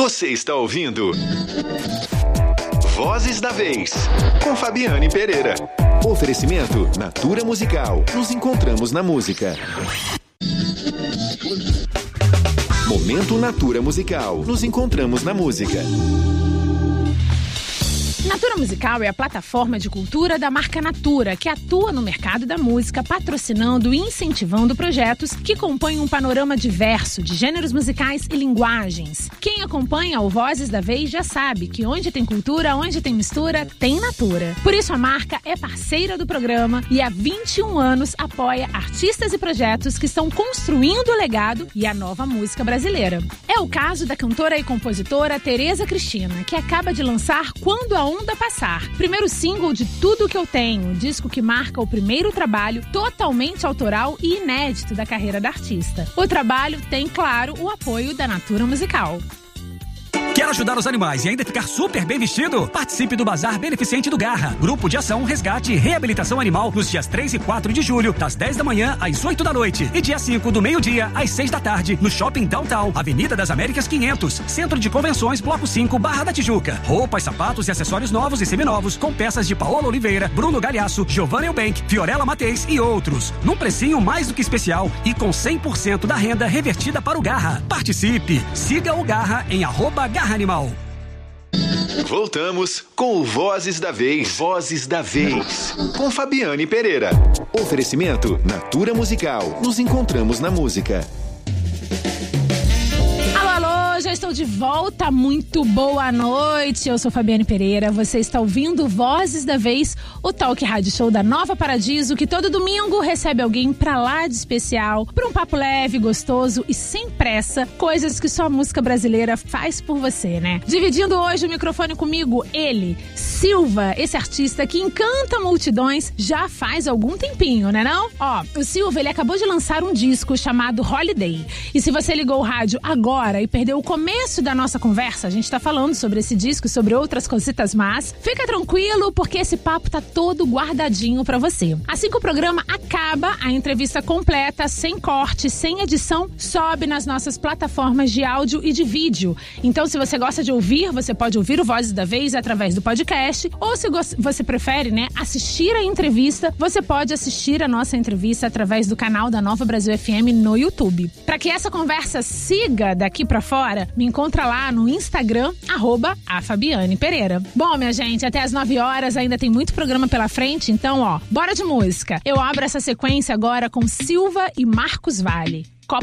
Você está ouvindo Vozes da Vez, com Fabiane Pereira. Oferecimento Natura Musical. Nos encontramos na música. Momento Natura Musical. Nos encontramos na música. Natura Musical é a plataforma de cultura da marca Natura, que atua no mercado da música, patrocinando e incentivando projetos que compõem um panorama diverso de gêneros musicais e linguagens. Quem acompanha o Vozes da Vez já sabe que onde tem cultura, onde tem mistura, tem Natura. Por isso a marca é parceira do programa e há 21 anos apoia artistas e projetos que estão construindo o legado e a nova música brasileira. É o caso da cantora e compositora Tereza Cristina, que acaba de lançar Quando a Onda Passar, primeiro single de Tudo Que Eu Tenho, disco que marca o primeiro trabalho totalmente autoral e inédito da carreira da artista. O trabalho tem, claro, o apoio da Natura Musical. Quer ajudar os animais e ainda ficar super bem vestido? Participe do Bazar Beneficente do Garra. Grupo de Ação, Resgate e Reabilitação Animal nos dias 3 e 4 de julho, das 10 da manhã às 8 da noite. E dia 5 do meio-dia às 6 da tarde, no Shopping Downtown, Avenida das Américas 500, Centro de Convenções, Bloco 5, Barra da Tijuca. Roupas, sapatos e acessórios novos e seminovos, com peças de Paola Oliveira, Bruno Galhaço, Giovanna Eubank, Fiorella Mateis e outros. Num precinho mais do que especial e com 100% da renda revertida para o Garra. Participe! Siga o Garra em @Garra Animal. Voltamos com o Vozes da Vez. Vozes da Vez, com Fabiane Pereira. Oferecimento Natura Musical. Nos encontramos na música. Já estou de volta, muito boa noite, eu sou Fabiane Pereira, você está ouvindo Vozes da Vez, o talk rádio show da Nova Paradiso, que todo domingo recebe alguém pra lá de especial, pra um papo leve, gostoso e sem pressa, coisas que só a música brasileira faz por você, né? Dividindo hoje o microfone comigo, ele, Silva, esse artista que encanta multidões já faz algum tempinho, né não? Ó, o Silva, ele acabou de lançar um disco chamado Holiday, e se você ligou o rádio agora e perdeu o começo da nossa conversa, a gente tá falando sobre esse disco e sobre outras cositas más. Fica tranquilo, porque esse papo tá todo guardadinho pra você. Assim que o programa acaba, a entrevista completa, sem corte, sem edição, sobe nas nossas plataformas de áudio e de vídeo. Então, se você gosta de ouvir, você pode ouvir o Vozes da Vez através do podcast, ou se você prefere, né, assistir a entrevista, você pode assistir a nossa entrevista através do canal da Nova Brasil FM no YouTube. Pra que essa conversa siga daqui pra fora, me encontra lá no Instagram, @Fabiane Pereira. Bom, minha gente, até as 9 horas ainda tem muito programa pela frente, então, ó, bora de música. Eu abro essa sequência agora com Silva e Marcos Valle. Copo